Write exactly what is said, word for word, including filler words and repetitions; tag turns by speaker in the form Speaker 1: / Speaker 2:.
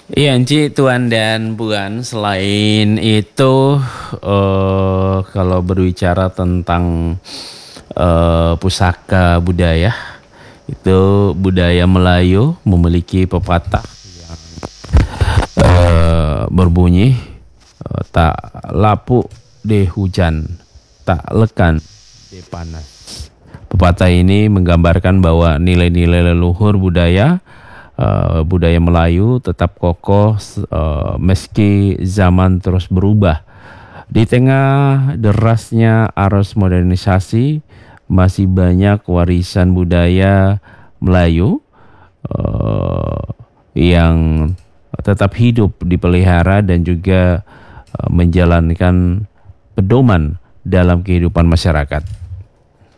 Speaker 1: Iya, Ci, Tuan dan Puan. Selain itu, eh kalau berbicara tentang eh, pusaka budaya, itu budaya Melayu memiliki pepatah eh, berbunyi eh, tak lapu de hujan, tak lekan de panas. Pepatah ini menggambarkan bahwa nilai-nilai leluhur budaya uh, budaya Melayu tetap kokoh uh, meski zaman terus berubah. Di tengah derasnya arus modernisasi, masih banyak warisan budaya Melayu uh, yang tetap hidup, dipelihara dan juga uh, menjalankan pedoman dalam kehidupan masyarakat.